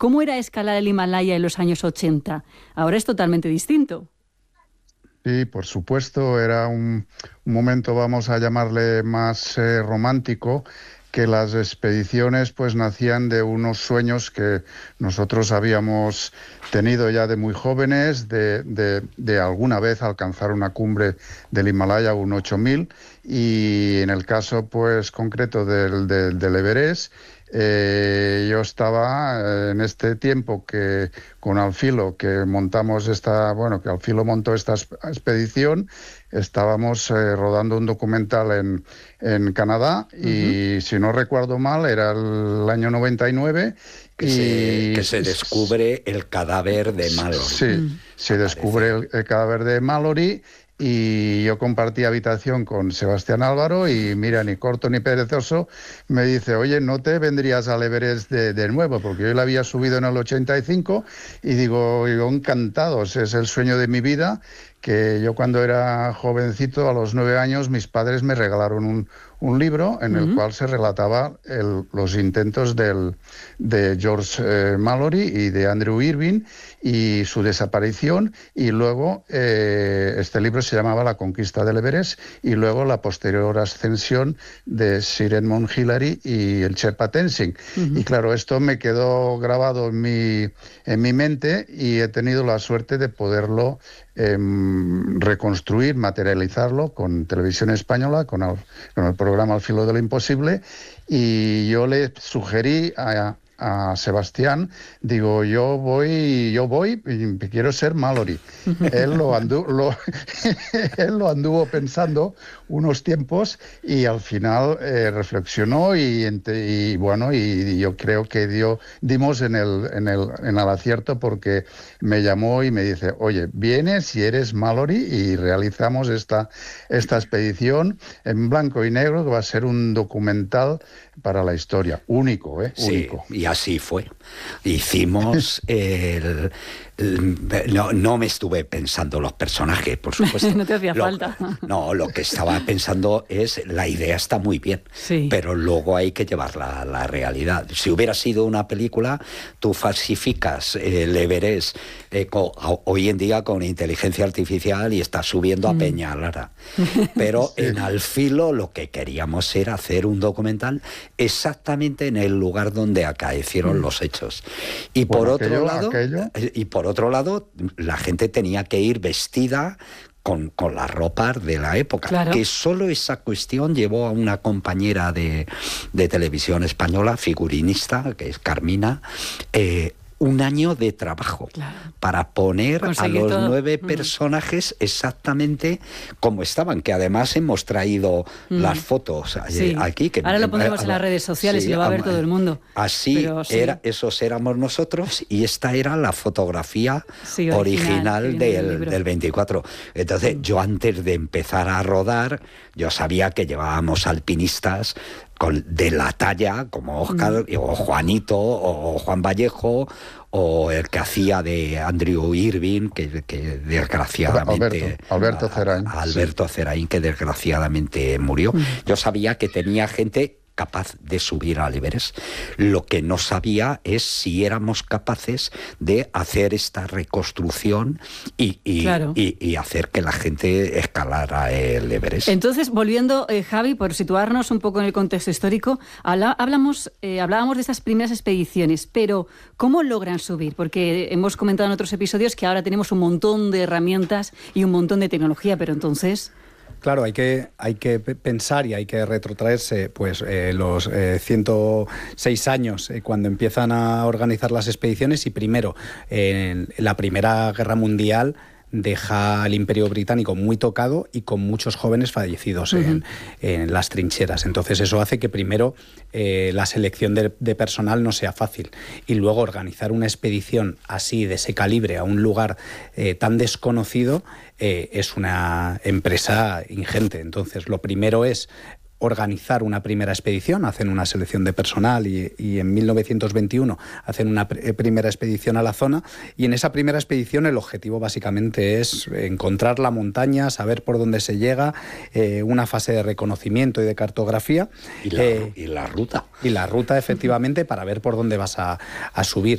¿Cómo era escalar el Himalaya en los años 80? Ahora es totalmente distinto. Sí, por supuesto, era un momento, vamos a llamarle más romántico, que las expediciones pues nacían de unos sueños que nosotros habíamos tenido ya de muy jóvenes, de alguna vez alcanzar una cumbre del Himalaya, un 8000, y en el caso pues concreto del Everest, yo estaba en este tiempo que con Alfilo, que montamos que Alfilo montó esta expedición, estábamos rodando un documental en Canadá y, si no recuerdo mal, era el año 99. Que se descubre el cadáver de Mallory. Sí, se descubre el cadáver de Mallory. Y yo compartí habitación con Sebastián Álvaro y mira, ni corto ni perezoso, me dice, oye, ¿no te vendrías al Everest de nuevo? Porque yo le había subido en el 85 y digo, encantados, es el sueño de mi vida, que yo cuando era jovencito, a los 9 años, mis padres me regalaron un libro en el cual se relataba los intentos de George Mallory y de Andrew Irving y su desaparición, y luego este libro se llamaba La conquista del Everest, y luego la posterior ascensión de Sir Edmund Hillary y el Sherpa Tenzing. Y claro, esto me quedó grabado en mi mente y he tenido la suerte de poderlo reconstruir, materializarlo con Televisión Española, con el programa Al filo de lo imposible, y yo le sugerí a Sebastián, digo, yo voy, quiero ser Mallory. Él lo anduvo pensando unos tiempos y al final reflexionó y yo creo que dimos en el acierto, porque me llamó y me dice, oye, vienes y eres Mallory y realizamos esta expedición en blanco y negro, que va a ser un documental para la historia, único, único. Sí, y así fue. Hicimos no me estuve pensando los personajes, por supuesto. No te hacía falta. No, lo que estaba pensando es, la idea está muy bien, sí, pero luego hay que llevarla a la realidad. Si hubiera sido una película, tú falsificas el Everest hoy en día con inteligencia artificial y estás subiendo a Peñalara. Pero sí, en Al filo lo que queríamos era hacer un documental exactamente en el lugar donde acaecieron los hechos. Y por otro lado, la gente tenía que ir vestida con las ropas de la época. Claro. Que solo esa cuestión llevó a una compañera de Televisión Española, figurinista, que es Carmina, un año de trabajo, claro, para poner a los 9 personajes exactamente como estaban, que además hemos traído las fotos aquí. Que ahora lo pondremos en las redes sociales, sí, y lo va a ver todo el mundo. Así esos éramos nosotros, y esta era la fotografía original del 24. Entonces, yo antes de empezar a rodar, yo sabía que llevábamos alpinistas de la talla, como Óscar, o Juanito, o Juan Vallejo, o el que hacía de Andrew Irving, que desgraciadamente... Alberto Zerain. Alberto Zerain, que desgraciadamente murió. Yo sabía que tenía gente capaz de subir al Everest. Lo que no sabía es si éramos capaces de hacer esta reconstrucción y hacer que la gente escalara el Everest. Entonces, volviendo, Javi, por situarnos un poco en el contexto histórico, hablábamos de estas primeras expediciones, pero ¿cómo logran subir? Porque hemos comentado en otros episodios que ahora tenemos un montón de herramientas y un montón de tecnología, pero entonces... Claro, hay que pensar y hay que retrotraerse los 106 años cuando empiezan a organizar las expediciones, y primero, en la Primera Guerra Mundial deja al Imperio Británico muy tocado y con muchos jóvenes fallecidos en las trincheras. Entonces eso hace que primero la selección de personal no sea fácil, y luego organizar una expedición así, de ese calibre, a un lugar tan desconocido, es una empresa ingente. Entonces lo primero es organizar una primera expedición, hacen una selección de personal y en 1921 hacen una primera expedición a la zona, y en esa primera expedición el objetivo básicamente es encontrar la montaña, saber por dónde se llega, una fase de reconocimiento y de cartografía. Y la ruta. Y la ruta, efectivamente, para ver por dónde vas a subir.